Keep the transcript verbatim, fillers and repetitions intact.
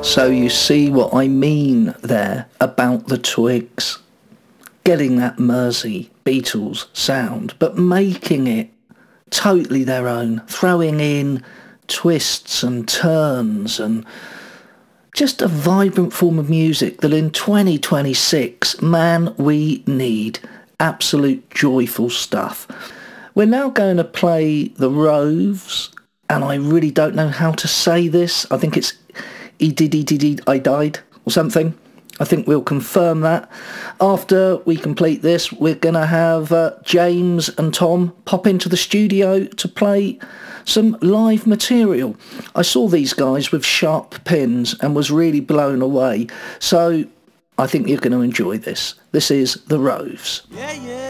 So you see what I mean there about the Twigs. Getting that Mersey Beatles sound, but making it totally their own, throwing in twists and turns and just a vibrant form of music that in twenty twenty-six, man, we need absolute joyful stuff. We're now going to play The Roves, and I really don't know how to say this. I think it's E did E did E I died or something. I think we'll confirm that. After we complete this, we're going to have uh, James and Tom pop into the studio to play some live material. I saw these guys with sharp pins and was really blown away. So I think you're going to enjoy this. This is The Roves. Yeah, yeah.